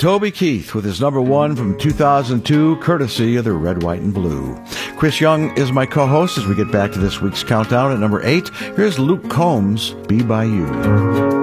Toby Keith with his number one from 2002, courtesy of the Red, White, and Blue. Chris Young is my co-host as we get back to this week's countdown at number 8. Here's Luke Combs, Be By You.